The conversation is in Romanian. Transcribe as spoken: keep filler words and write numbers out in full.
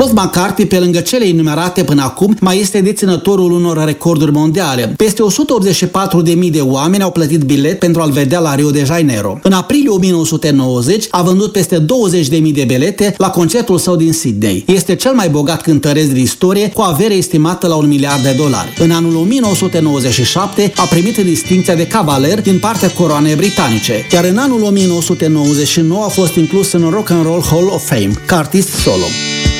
Paul McCartney, pe lângă cele enumerate până acum, mai este deținătorul unor recorduri mondiale. Peste o sută optzeci și patru de mii de oameni au plătit bilet pentru a-l vedea la Rio de Janeiro. În aprilie o mie nouă sute nouăzeci a vândut peste douăzeci de mii de bilete la concertul său din Sydney. Este cel mai bogat cântăreț din istorie, cu avere estimată la un miliard de dolari. În anul o mie nouă sute nouăzeci și șapte a primit distincția de cavaler din partea coroanei britanice, iar în anul o mie nouă sute nouăzeci și nouă a fost inclus în Rock and Roll Hall of Fame ca artist solo.